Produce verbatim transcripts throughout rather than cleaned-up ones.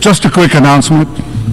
just a quick announcement.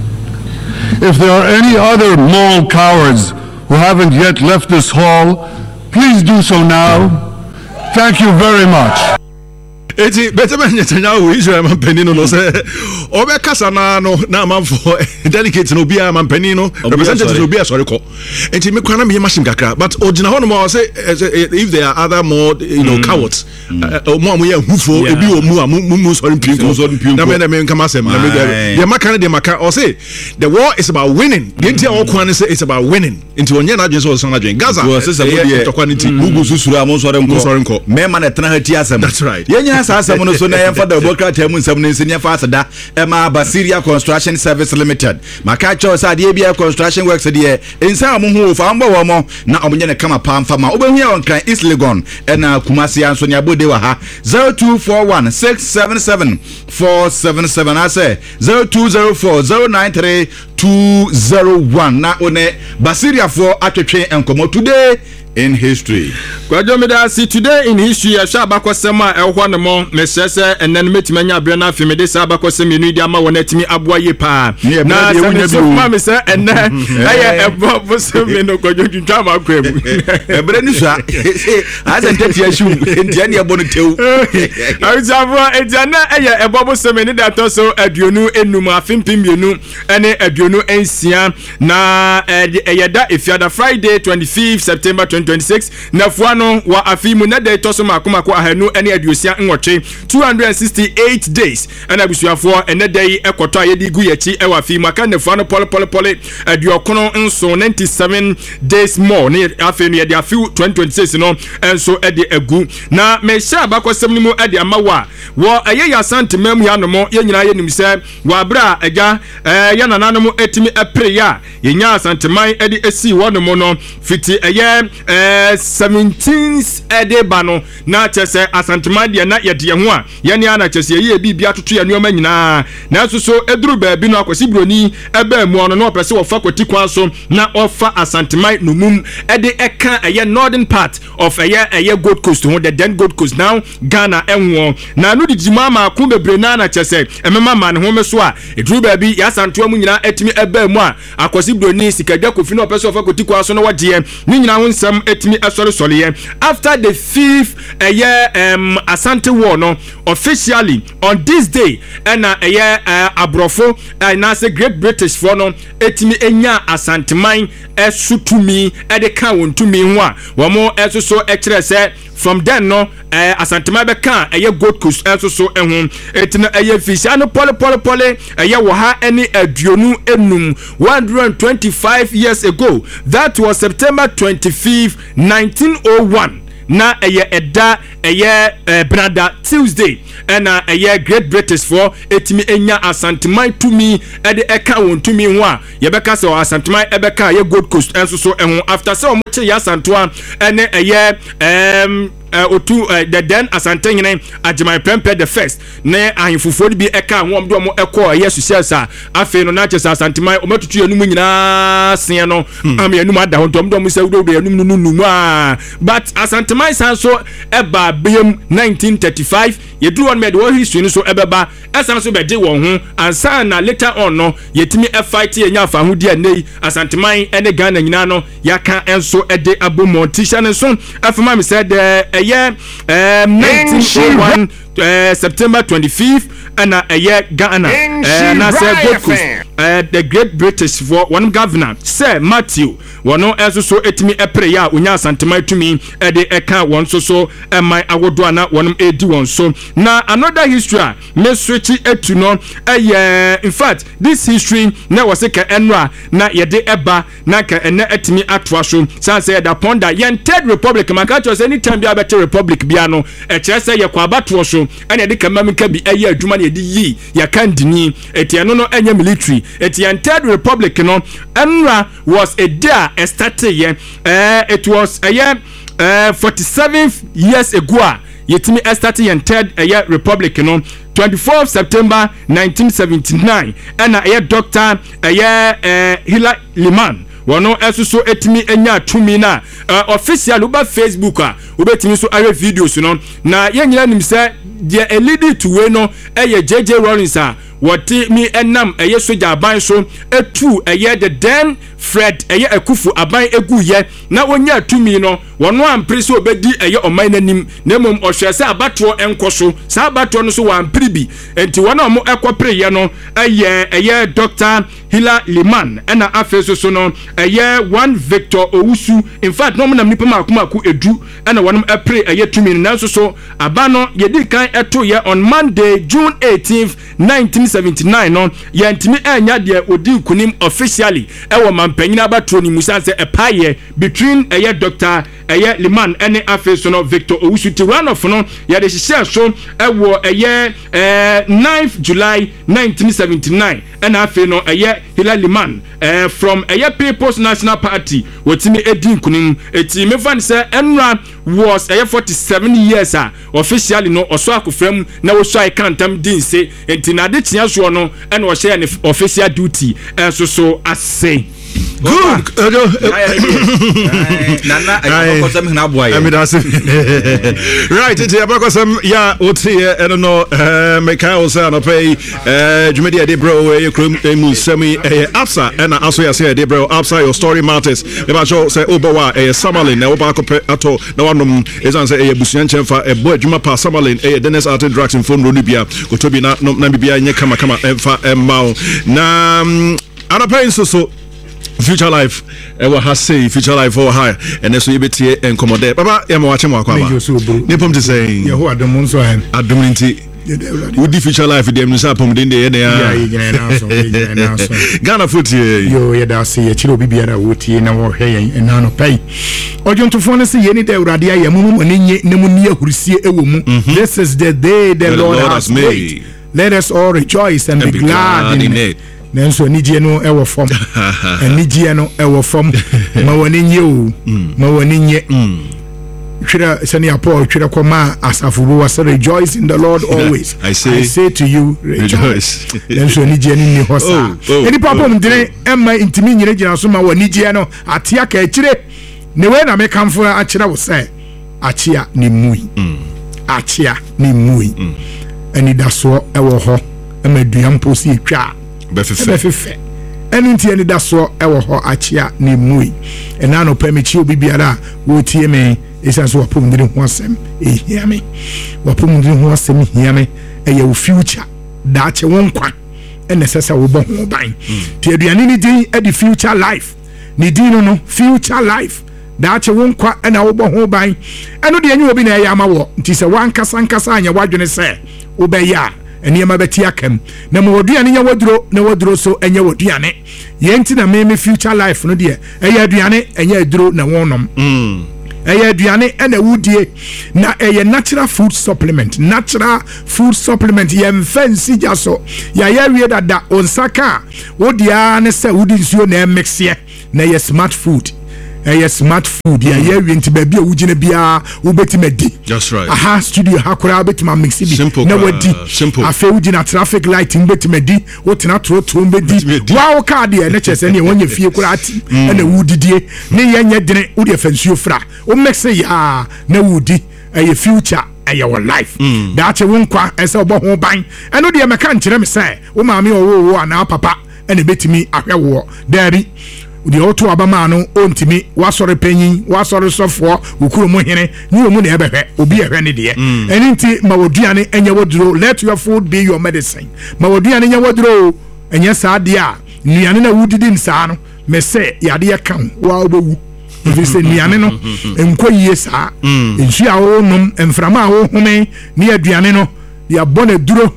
If there are any other moral cowards who haven't yet left this hall, please do so now. Thank you very much. Eti better man Netanyahu Israel man penino no say obe kasa na no na man for delegate no bia man penino representative no bia sorry ko enti me kwana me machine kakra but ogina ho no mo say if there are other more you know cowards mo am ye hufo ebi omu am mu sorry pin na me na me nkama sem na me dey maka dey maka o say the war is about winning the enti all kwan say it's about winning enti onye na adwen so so na adwen Gaza so say say to kwan enti bugu susuru am sorry nko me man e tena ha ti asem that's right asem no so na yem for the Democrat emu nsem no nsenia fa aseda ema Basiria Construction Service Limited maka cho sa de bia construction works de ensa mo hu fa mbo wo mo na omunye ne kama pa mfa ma obehu ya wonkan East Legon ena Kumasi anso nya bode wa ha zero two four one six seven seven four seven seven ase zero two zero four zero nine three two zero one na one Basiria for atwetwe enkomo today in history. Kwadjomida si today in history ya shaba kwa sema ehwa ne mo mesese enen metime nya abere na afime de saba kwa sema enu dia ma wonatimi aboa ye pa na se ma me se enne eye ebo bo se me no kwadjotwa ma kwemu ebere ni sha asa ntati ashu ntia ne ebo no tew awjavo ejana eye ebo bo se me ne da to so aduonu enum afimpim bienu ene aduonu ensia na eye da efiada Friday twenty-fifth September twenty twenty-six na fuano wa afimu na de toso makoma ko ahanu ene aduosia nwotwe two hundred sixty-eight days ana busuafo ene dai ekoto ayedi gu yachi e wa afimu aka na fuano pole pole pole aduokono nso ninety-seven days more ne afenu ye de afiu twenty twenty-six no enso e de agu na me sha ba kwasem ni mu e de amawa wo eye ya santemam ya no mo ye nyina ye nim se wa bra aga eh ya nananom etimi epre ya ye nya santeman e de esi wono mo no fiti eye eh seventeenth edeba no na chese asantema de na yede ho a ye ne ana chese ye bibia toto ya nuoma nyina na so so eduru ba bi no akwasi broni eba mu ono no opese wo fa kwati kwan so na ofa asantema no mum ede eka eye northern part of eye eye Gold Coast ho the then Gold Coast now Ghana enwo na no dijima ma ku bebre na na chese emema ma ne ho meso a eduru ba bi ya santoa mu nyina etimi eba mu a akwasi broni sikadwa kofi no opese wo fa kwati kwan so no wode ni nyina ho nsam etimi asori soliye after the fifth a year um Asante war no officially on this day and a year uh, abrofo and uh, say Great British for no etimi enya asanteman esutumi edeka wontumi ho a wo mo eso so ekire se from then no uh, asantema be kan eye Gold Coast eso so ehun etina eye fisha no pole pole pole eye wo ha eni aduonu enum one hundred twenty-five years ago. That was September twenty-fifth nineteen oh one na eye eda eye uh, brother Tuesday and uh, eye Great British for etimi enya asanteman tumi ede eka wontumi ho a ye beka se asanteman ebeka eye Gold Coast enso so ehun after se omo che ya santoa ene eye um uh, otu uh, the then asante nyene Ajimai Prempeh the first ne ahifufo bi eka ho omdo mo ekọ yesu sesa afi no na chesa asanteman omatutu enum nyina se no am enum ada ho omdo mo se udo enum nu nu a but asanteman san so eba bem nineteen thirty-five ye do one med wo history so ebeba esan so be de won ho ansa na later on no yetimi e fight ye nya afa ho dia nei asanteman ene Ghana nyina no yaka enso ede abomo tisha ne so afama me said eye um nineteen oh one uh, September twenty-fifth and a year Ghana uh, na say Gold Coast uh, the Great British for one governor Sir Matthew wono enso so etimi epre ya onya asanteman tumi ede eka won so so emai awodo ana wonum edi won so na another history me switch etu no eh in fact this history na was ka enra na yede eba na ka ene etimi atwa so san say da ponda yen third republic maka cho say anytime bi abete republic bia no e kire say ye kwa abato so ene de ka mamika bi eye adwuma na yede yi ya kandini eti eno no enye military eti yen third republic no enra was a day a started ye uh, it was a year uh, forty-seventh years ago yetimi started yen third a year republic no twenty-fourth September nineteen seventy-nine and a year doctor a year uh, Hila Liman wono esuso etimi enya tumi na uh, official uba Facebook a ubetimi so are videos no na yenyina nim se dia elidi to we no eye J J Rollins a wɔte mi ɛnam ɛyɛ soja aban so etu ɛyɛ the den Fred ɛyɛ Ekufu aban egu yɛ na wonya tumi no wɔno ampere sɛ obedi ɛyɛ ɔman nanim na mmom ɔhwɛ sɛ abatoɔ ɛnkɔ so saa abatoɔ no so wampere bi enti wɔn a ɔmo ɛkɔpere yɛ no ɛyɛ ɛyɛ Doctor Hila Liman ɛna afei so so no ɛyɛ one Victor Owusu in fact no ɔmo nam nipa mako mako edu ɛna wɔn ɛpere ɛyɛ tumi no nanso so aba no yɛdi kan ɛto yɛ on Monday June eighteenth nineteen seventy-nine no yɛntimi ɛnya deɛ odi nkunim officially ɛwɔ mampanyin abatoɔ ni musa sɛ ɛpaayɛ between ɛyɛ Doctor ɛyɛ Liman ɛne afei so no Victor Owusu ti one of no yɛde hyehyɛ so ɛwɔ ɛyɛ ɛɛ ninth July nineteen seventy-nine ɛna afei no ɛyɛ Hila Liman ɛɛ from ɛyɛ People's National Party wɔtimi edi nkunim eti mefa ne sɛ ɛnura was ɛyɛ forty-seven years a officially no ɔso akofram na wɔso ai kantam din se enti na de tia so no ɛna ɔhyɛ ne official duty ɛso so ase good nana akosam hina boy I mean that's right it's abakosam ya otie eno no Michael say no pay dwumedi ade bro e krom emu semi Absa ena aso ya say ade bro Absa your story matters e ba show say obawa e Samalin na oba akopɛ ato na wanom ezan say e busuan chemfa e bo adwuma pa Samalin e Dennis Art Drugs in phone no bia kotobi na na bia nye kama kama emfa emma na anapɛn so so Future Life ewa has say Future Life for high and so you betie encommode baba ya ma wache mo akwa ba ne pom te say yeho adom nso han adom nti wudi Future Life dem no sa pom den de ye ya yigina na so yigina na so Ghana fotie yo ye da se ye chiro bibia na wotie na wo hwe yen na no pai ojontofo no se ye ni da urade aye mu mu ne nye ne mu ni ahurisie ewo mu this is the day the Lord has made let us all rejoice and, and be glad in it nanso nijie no ewo fom nijie no ewo fom ma woni nye o ma woni nye twira sani Paul twira koma asafubu was rejoice in the Lord always I say, I say to you rejoice nanso nijie ni hosa eni papa mdire emma intimi nyire gina so ma woni jie no atia ka akire ne we na me kamfo akira wo say achia ni mui achia ni mui eni daso ewo ho emaduam posi etwa befefe enu ntie ni daso ewo ho achia ni mui ena no permichi obi biara wo tie me esa so wapom ndire ho asem ehia me wapom ndire ho asem ehia me eye wo future da che won kwa ene sesa wo bo ho ban tie aduane ni din e di future life ni din no no future life da che won kwa ena wo bo ho ban enu de enyi obi na eya ma wo nti se wankasa nkasa anya wadwene se wo be ya eniema beti akam na moduane nya waduro na waduro so enye woduane yenti na me future life no de eya aduane enye aduro na wonom mm eya aduane ena wudie na eya natural food supplement natural food supplement ye mfansi jaso ya ya wie dada onsaka wodia ne se wudi nsuo na mix ye na ye smart food eh smart food ya ya wi nti ba bia wugine bia wobetima di that's right aha studio hakura betima mix bi na wadi afa wugina traffic light betima di wotina tro tro mbedi wa ka de na chese ne wonye fie kura ati na wudidie ne yenye dene wo de fansuo fra wo mix ya na wudi eh future eh your life that won kwa ese obo ho ban eno de meka nkire me say wo maami owo wo ana papa ene betimi ahwe wo dari the auto abama no ontimi wasore panyin wasore sofo ukuru mu hene ni omu na ebehwe obi ehwe ne de eni nti ma woduane enye woduro let your food be your medicine ma woduane enye woduro enye saade a nuane na wudidi nsa no me se yade ya kan wa obewu ebi se nuane no enkoyie sa ensu a wo nom emframa a wo home ni aduane no ya bone duro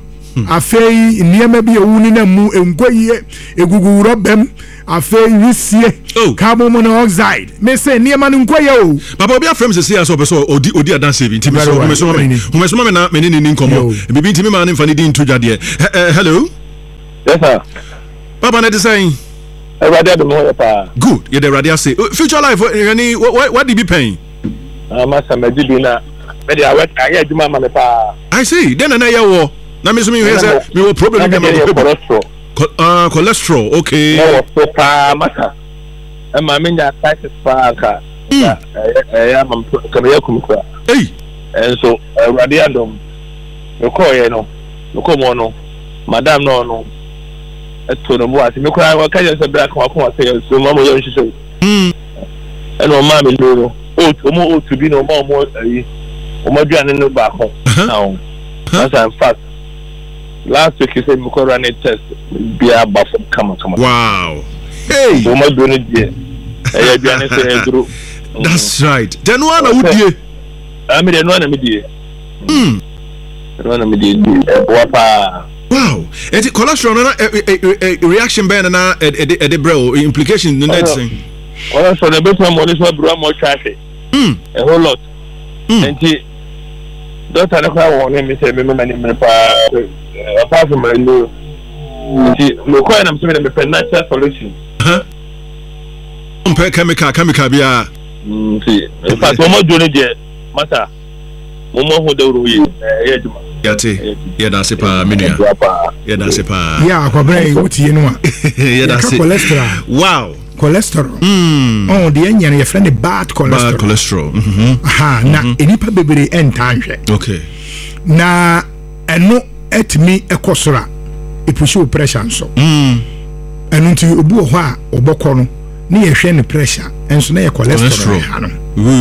afei niema bi ewuni na mu enkoyie egugu robem afei wisie carbon monoxide me say niema no nkoye o papa obi afrem se say so person odi odi adanse bi ntimi so me so me me so me na me ni ni nkomo bibi ntimi ma ne mfa ne din to dwade hello yes sir papa na dey saying everybody do mo pa good you dey radio say future life any what did be paying ah masa meji bi na me dey awet aye aduma ma me pa I see then na ya wo na me so me say me wo problem dem ma Uh, cholesterol, okay. No, so pa masa. E ma me nya crisis pa ka. Eh eh ya mam ka me yakum kwa. Hey. En so Awurade adom. No ko ye no. No ko mo no. madam no no eto no bo ase me kwa wa ka je se bra kan wa say so ma mo yo nhise mm e no ma me no o to mo o to bi no ma mo ayi o ma duane no ba ko now as in fact last week you said me ko run a test be about from come come wow hey o ma duane die e ya duane se e duro that's right then one na wudie I mean no na me die mm no na me die e bo pa wow and the cholesterol na reaction ben na e de bro implication in that thing well so the best one is what bro more traffic mm a whole lot and the doctor na kwa won me say me me me pa apart from my no see me kwa na me say me natural solution huh umpe chemical chemical bia mm see in fact o mo do ne de mata mo mo ho dawro yi eh juma yate ya da se pa menua ya da se pa ya akwabre wutie no a ya da se cholesterol wow cholesterol mm oh the enyan your friend bad cholesterol bad cholesterol mhm aha na enipa bebere entanhwe okay na eno etimi ekosora epushi pressure nso mm eno nti obu ho a obokọ no na ye hwe ne pressure enso na ye cholesterol ha no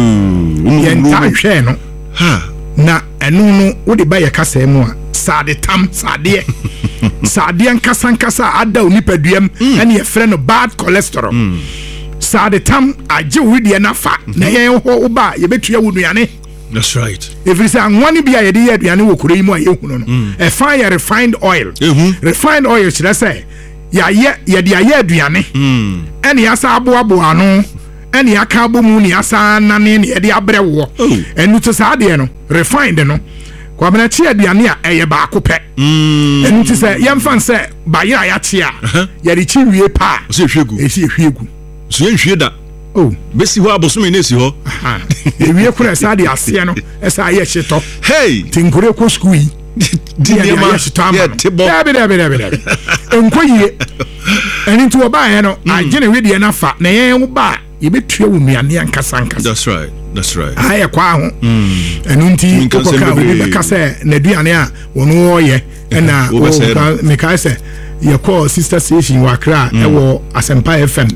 mm ye entanhwe no ha na eno no wo de ba ye kasa mu a sade tam sade sade nkasa nkasa ada onipaduam ene ye frɛ no bad cholesterol sade tam agye wo de na fa na ye ho wo ba ye betua wo nuane that's right if is anwani bia ye de ye aduane wo kure mu a ye hunu no e fine refined oil refined oil kire say ya ye ye de ye aduane ene ya sa abo abo ano ene ya ka abo mu ni asa na ne ye de abre wo enu to sa de no refined no kwa bana chi aduane a eye ba ko pe enu to say ye mfan say ba ye ya chi a ye de chi wie pa so hwegu e si hwegu so ye hwie da oh besi ho abosom ne si ho e wie kura sa de ase no esa ye chito hey tinkure ko school yi di ya ye chito ama da be da be da be da enkoyie eni to ba ye no agene we de na fa na ye wo ba ye betua wo nuane ankasa ankasa that's right that's right aye kwa ho enu nti ko ka we be ka se na duane a wono wo ye na o ka me ka se ye call sister station wa Accra e wo Asempa F M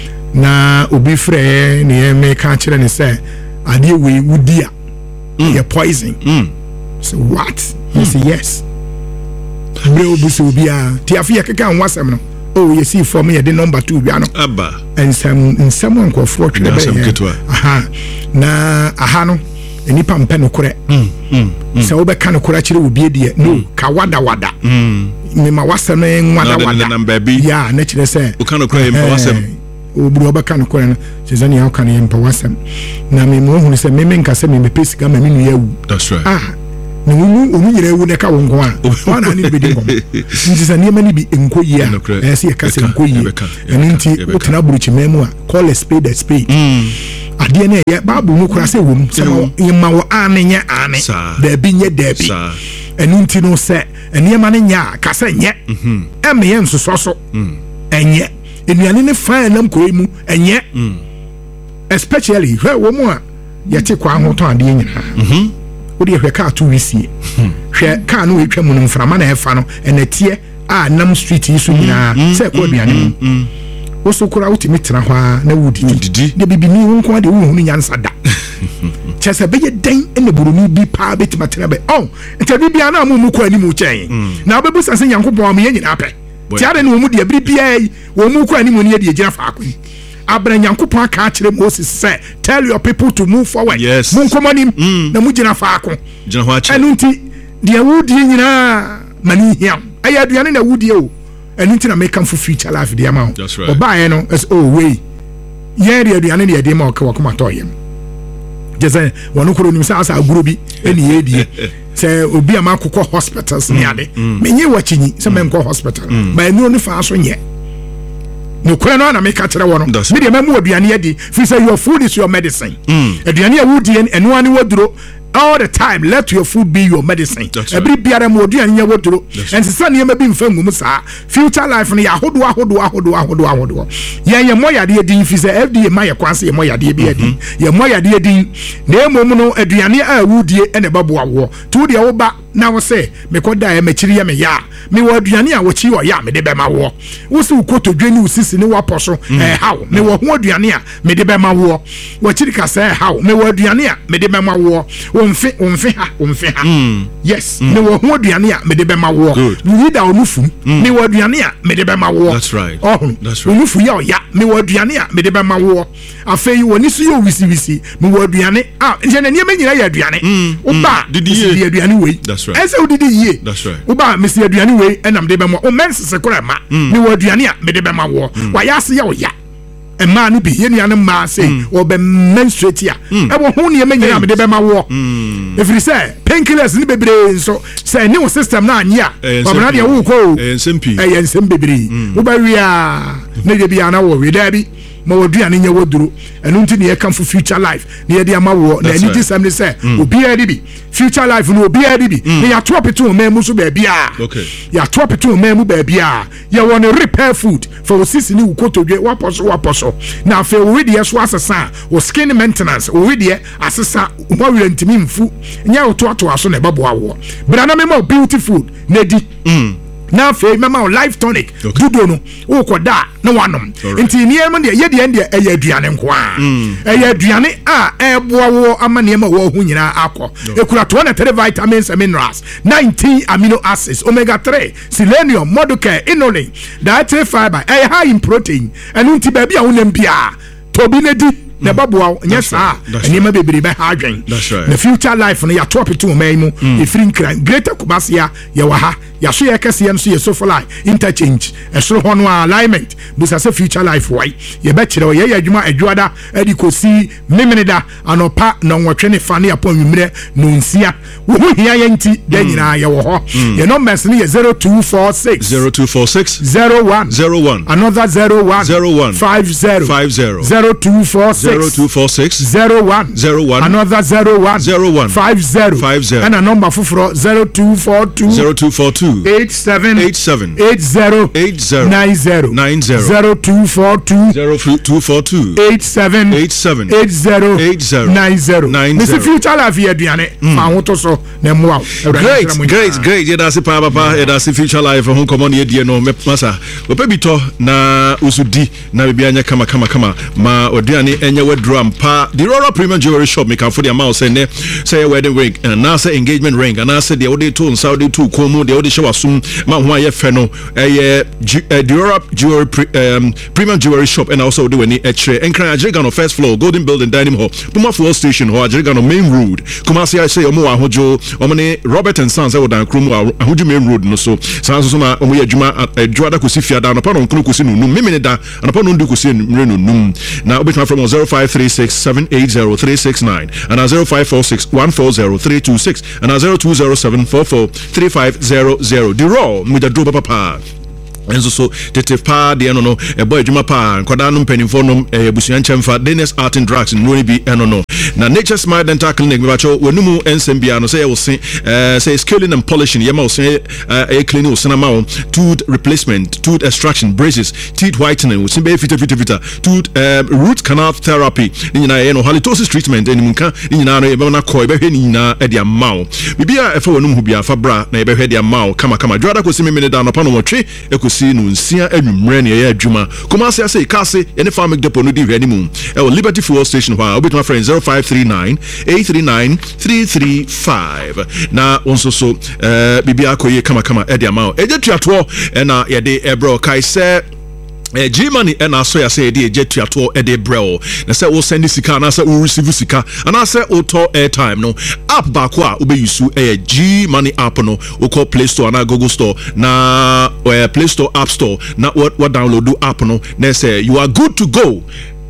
na obi frɛ ne me ka kire ne se ade we wudi a ye poison so what he say yes me obi so obi a ti afia keka nwasem no oh you see for me the number two bia no aba and some in someone ko fro twere be aha na aha no enipa mpe no kore mm se wo be ka no kore kire obi edie no ka wada wada mm me ma wasem no wada wada ya na kire se o ka no kore mpa wasem oburu obaka no kore no se zani ya ka no mpa wasem na me mo hu se me me nka se me me pesika ma me nu ya wu that's right ah na wonu onu nyere wu ne ka wo nko a wana ni bedi ngom nti sa niema ni bi enkoyi a e se ka se enkoyi eni nti utena buruchi memu a call a spade a spade ade na ye babu mu kura se wom se ma wo anenya ane da bi nye da bi eni nti no se eniema ne nya ka se nye em ye nsoso so enye enuane ne fa nam koi mu enye especially hwe wo mu a ye te kwa ho to ade nyina mhm odi hwe ka to wisie hwe ka no etwa mu no mframa na efa no enetie a nam street yi so nyina se ko aduane mu wo so kura utimi tena ho na wudi de bibini wo nko de wo hunu nyansa da chese beye den ene buruni bi pa betima tena be oh enta bibia na mu mu ko ani mu chen na obebu sase yankopon am ye nyina pe tiare ne wo mu de bibia yi wo mu ko ani mu ne de gira fa akoni abra yankopon aka akire Moses say tell your people to move forward yes. mun komonim mm. na mu gina fa akon gina ho akire enu nti de wudi nyina mani hiam aya aduane na wudi o enu nti na make am for future life de ama o ba ye no as oh way ye de aduane de de ma o ka wakoma to yem jese wonu kuro nim sa asa aguro bi eni ye die se obi ama akokọ hospitals ni ade menye wachinyi se menko hospital ba enu ni fa so nye no kura no na make kire wono me de memu aduane adi fi say your food is your medicine aduane a wudi enu ani woduro all the time let your food be your medicine every biara mo aduane nya woduro and se sane ma bi mfa ngum sa future life no ya hodo ahodo ahodo ahodo ahodo ye ye moyade adi fi say F D A ma ye kwanse ye moyade bi adi ye moyade adi na emom no aduane a wudie ene babo awo to de wo ba na wo se me koda e machiri ya me ya me wo aduane a wo chi wo ya me de be ma wo wo se ukotodwe ni usisi ni wo poso eh hawo me wo ho aduane a me de be ma wo wo chiri ka se hawo me wo aduane a me de be ma wo wo mfe wo mfe ha wo mfe ha yes me wo ho aduane a me de be ma wo leader onufu me wo aduane a me de be ma wo that's right oh that's right onufu ya ya me wo aduane a me de be ma wo afei wo ni so yo wisi wisi me wo aduane ah je na niam nyina ya aduane wo ba didi aduane we that's right ese wo didi yie that's right wo ba me si aduane we enam de be ma o men sese kora ma me wo aduane a me de be ma wo wa ya se ya wo ya e ma ni bi ye ni an ma say wo be menstruate ya e wo hu ni e nyina me de be ma wo if you say painkillers ni bebre so say new system na anya wa bana de wo ko e nsempi e nsem bebre wo ba wi a na de bi ana wo wi da bi ma woduane nya woduro enu nti ne ye kan for future life ne ye de ama wo na ni disem ne say obi a bi future life no obi a bi ne ya top it to memu so ba bia okay ya top it to memu ba bia ye won repair food for sisi ni ukotodwe waposo waposo na fe we de so asesa o skin maintenance o we de asesa mo we ntimi mfu nya oto ato aso na babo awo bra na memo beautiful na di mm na fe mama life tonic dudo no wo koda na wanom nti niam de ye de de eye aduane nko a eye aduane a eboa wo amane ma wo hu nyina akọ ekura twenty-three vitamins and minerals, nineteen amino acids, omega three, selenium, moduke, inulin, dietary fiber, eye high in protein enu nti ba bia wonem bia tobi na di na babua nya sa enema bebre be ha adwen the future life no ya top it to memu e free greater kubasia ya wa ha ya so ya kase ya so ye so for life interchange e so ho no alignment busa se future life wai ye be kire ye adwuma adwada adi kosi memeneda anopa na nwotwe ne fa ne apon nwumre no nsia wo ho hia ye nti da nyina ye wo ho ye numbers ne ye zero two four six zero two four six zero one zero one another zero one zero one five zero five zero zero two four six zero two four six zero one zero one another zero one zero one five zero five zero and a number for zero two four two zero two four two eight seven eight seven eight zero eight zero nine zero nine zero zero two four two zero two four two eight seven eight seven eight zero eight zero nine zero nine zero. Mister Future Life here aduane ma ho to so na mo a great great great yeah that's pa papa yeah that's Future Life hon common ye die no masa opa bi to na usudi na bibia anya kama kama kama ma oduane enya wadrum pa the Aurora Premium Jewelry Shop make am for the amount say ne say wedding ring and now say engagement ring and now say the ode to Saudi to komo the ode show asum ma ho aye fe no eh the Aurora Jewelry um, Premium Jewelry Shop and also do any extra enkran ajega no first floor Golden Building Dining Hall Puma Fuel Station ho ajega no main road Kumasi I say omo ahojo omo ne Robert and Sons e wodan krom ahojo main road no so san so ma omo ye adwuma adwada kosi fiada no pa no nkunu kosi no num memene da no pa no ndu kosi mre no num na obetuma from zero five three six seven eight zero three six nine and zero five four six one four zero three two six and zero two zero seven four four three five zero zero the raw with the drop papa enzo so tete pa de no no e boy adwuma pa nkwada no mpanimfo no e busuan chemfa Dennis Art and Drugs no bi eno no na Nature Smile Dental Clinic me bacho wanumu ensembia no say we say uh, say scaling and polishing yema we say a cleaning we say na tooth replacement, tooth extraction, braces, teeth whitening we say be fita fita fita tooth uh, root canal therapy ni na ye no halitosis treatment eni munka ni nyina no e be na ko e be hwe ni nyina e dia mawo bibia e fa wanumu hu bia fa bra na e be hwe dia mawo kama kama dwada ko si memene da no pa no wotwe e ko si no nsia anwumre ne ye adwuma kuma se say kase ene farmic depot no di hwe ni mu e Liberty Fuel Station ho obetuma friend zero five three nine eight three nine three three five na onso so eh bibia koye kama kama e dia mawo eje tuato e na ye de ebro kai se Eh, G-Money and I saw ya say the jet to ato e de brel. Na say we send sika na say we receive sika. And I say auto airtime no. App back wa ube yusu e G-Money app no. We call Play Store na Google Store na uh, Play Store App Store na what what download do app no. Na say you are good to go.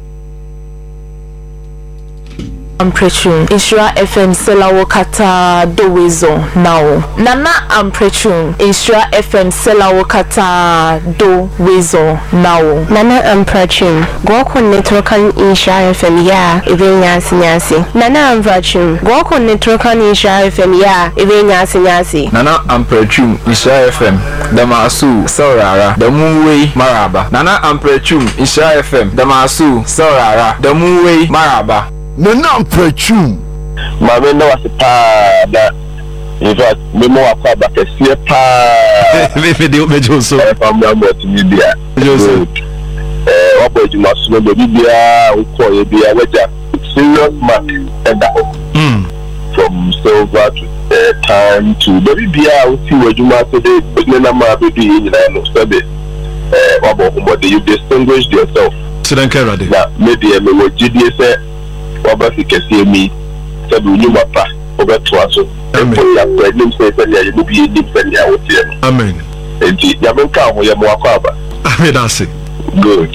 Amprechun Insura F M Selawo Kata Dowezo now Nana Amprechun Insura F M Selawo Kata Dowezo now Nana Amprechun Gwako Netrokan Insura F M ya Evenya Sinyasi Nana Amprechun Gwako Netrokan Insura F M ya Evenya Sinyasi Nana Amprechun Insura F M Damasu Saurara Damuwe Maraba Nana Amprechun Insura F M Damasu Saurara Damuwe Maraba Nana Amprechun Mame no was pa da in fact me mo akwa ba kese pa me me de me jo so family multimedia jo eh obo ejuma so be bia ukọ ye bia waja serious mark and mm from silver to uh, time to baby bia uti wajuma so de na ma be bi ni na no so be eh obo obo you distinguish yourself sidanka rade na media me wo gidi se oba fi kese mi so be nyuma pa oba to aso amen ya pregnant say say ya you be ni say ya wotie no amen enti ya me ka ho ya mo akwa aba amen that's it good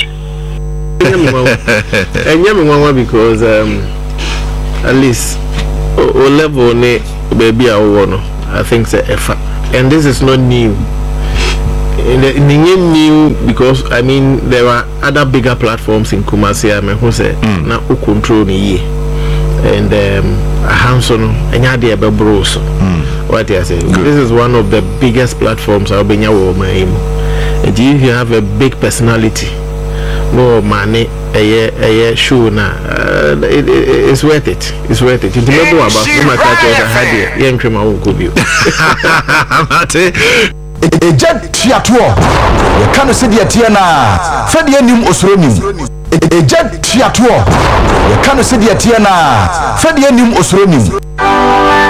enye me nwanwa because um at least o level ne baby a wo no I think say efa and this is not new in the new because I mean there are other bigger platforms in Kumasi I mean who say mm. na o control ni ye and um Hanson enya de be bro so what I say good. This is one of the biggest platforms I been yawo my and if you have a big personality no money a a show na uh, it, it, it's worth it it's worth it it's never about my culture I had here yen crema won ko bio mate eja tiato ye kan se de tie na fa de anim osoro nim eja tiato ye kan se de tie na fa de anim osoro nim